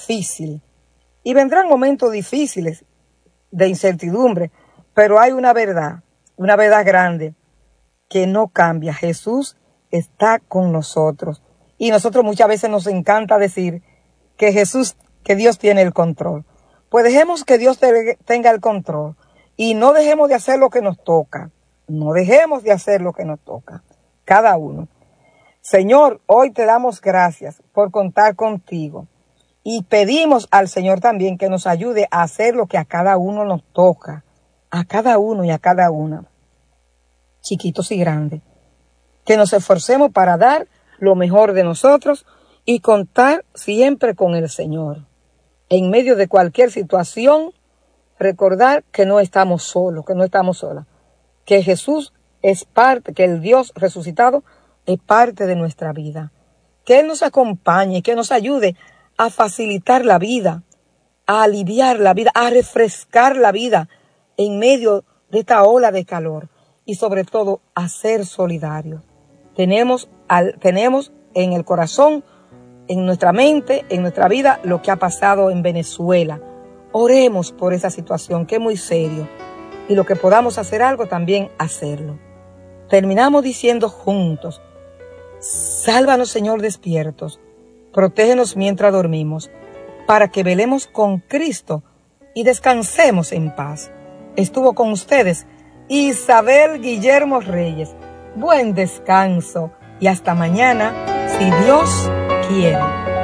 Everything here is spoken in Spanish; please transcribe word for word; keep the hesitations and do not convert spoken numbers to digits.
difícil y vendrán momentos difíciles de incertidumbre, pero hay una verdad, una verdad grande que no cambia. Jesús está con nosotros y nosotros muchas veces nos encanta decir que Jesús, que Dios tiene el control. Pues dejemos que Dios te, tenga el control y no dejemos de hacer lo que nos toca. No dejemos de hacer lo que nos toca, cada uno. Señor, hoy te damos gracias por contar contigo y pedimos al Señor también que nos ayude a hacer lo que a cada uno nos toca, a cada uno y a cada una, chiquitos y grandes, que nos esforcemos para dar lo mejor de nosotros y contar siempre con el Señor. En medio de cualquier situación, recordar que no estamos solos, que no estamos solas, que Jesús es parte, que el Dios resucitado es parte de nuestra vida. Que Él nos acompañe, que nos ayude a facilitar la vida, a aliviar la vida, a refrescar la vida en medio de esta ola de calor y sobre todo a ser solidarios. Tenemos, al, tenemos en el corazón, en nuestra mente, en nuestra vida, lo que ha pasado en Venezuela. Oremos por esa situación que es muy serio y lo que podamos hacer algo también hacerlo. Terminamos diciendo juntos: sálvanos, Señor, despiertos, protégenos mientras dormimos, para que velemos con Cristo y descansemos en paz. Estuvo con ustedes Isabel Guillermo Reyes. Buen descanso y hasta mañana, si Dios quiere.